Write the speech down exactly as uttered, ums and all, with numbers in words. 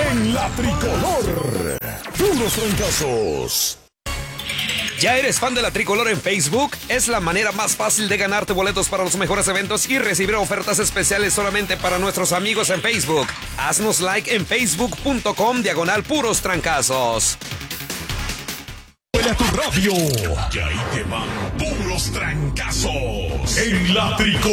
en la tricolor. Puros trancazos. ¿Ya eres fan de la Tricolor en Facebook? Es la manera más fácil de ganarte boletos para los mejores eventos y recibir ofertas especiales solamente para nuestros amigos en Facebook. Haznos like en facebook.com diagonal puros trancazos. A tu radio. Y ahí te van puros trancazos en la Tricolor.